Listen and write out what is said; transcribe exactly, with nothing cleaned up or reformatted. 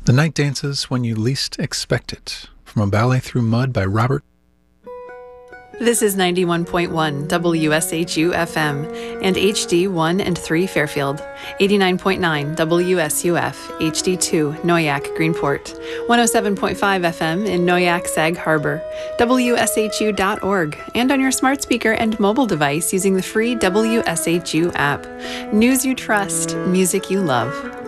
The Night Dances When You Least Expect It, from A Ballet Through Mud by Robert. This is ninety-one point one W S H U F M and H D one and three Fairfield, eighty-nine point nine W S U F, H D two Noyak Greenport, one oh seven point five F M in Noyak Sag Harbor, W S H U dot org, and on your smart speaker and mobile device using the free W S H U app. News you trust, music you love.